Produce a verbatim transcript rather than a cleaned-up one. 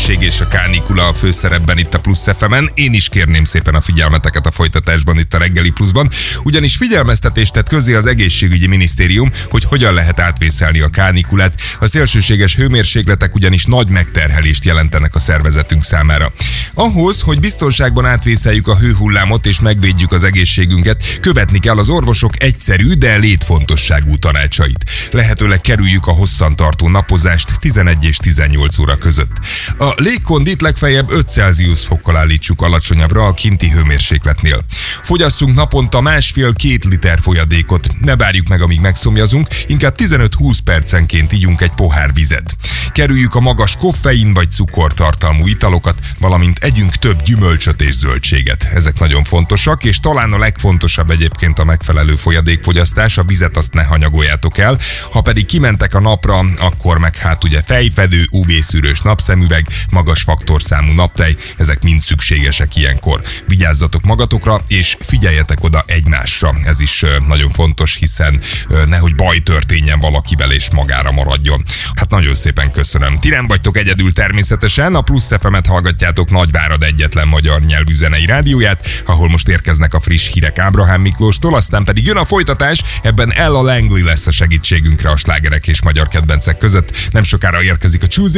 hőmérsékletség és a kánikula a főszerepben itt a Plusz ef emen. Én is kérném szépen a figyelmeteket a folytatásban itt a Reggeli Pluszban, ugyanis figyelmeztetést tett közé az egészségügyi minisztérium, hogy hogyan lehet átvészelni a kánikulát. A szélsőséges hőmérsékletek ugyanis nagy megterhelést jelentenek a szervezetünk számára. Ahhoz, hogy biztonságban átvészeljük a hőhullámot és megvédjük az egészségünket, követni kell az orvosok egyszerű, de létfontosságú tanácsait. Lehetőleg kerüljük a hosszantartó napozást tizenegy és tizennyolc óra között. A légkondit legfeljebb öt Celsius fokkal állítsuk alacsonyabbra a kinti hőmérsékletnél. Fogyasszunk naponta másfél-két liter folyadékot. Ne várjuk meg, amíg megszomjazunk, inkább tizenöt-húsz percenként ígyunk egy pohár vizet. Kerüljük a magas koffein vagy cukortartalmú italokat, valamint együnk több gyümölcsöt és zöldséget. Ezek nagyon fontosak, és talán a legfontosabb egyébként a megfelelő folyadékfogyasztás, a vizet azt ne hanyagoljátok el. Ha pedig kimentek a napra, akkor meg hát ugye fejfedő, ú vé-szűrős napszemüveg, magas faktorszámú naptej, ezek mind szükségesek ilyenkor. Vigyázzatok magatokra, és figyeljetek oda egymásra. Ez is nagyon fontos, hiszen nehogy baj történjen valakivel és magára maradjon. Hát nagyon szépen köszönöm. Ti nem vagytok egyedül természetesen, a Plusz ef emet hallgatjátok Nagyvárad egyetlen magyar nyelvű zenei rádióját, ahol most érkeznek a friss hírek Ábrahám Miklóstól, aztán pedig jön a folytatás, ebben Ella Langley lesz a segítségünkre a slágerek és magyar kedvencek között. Nem sokára érkezik a Choose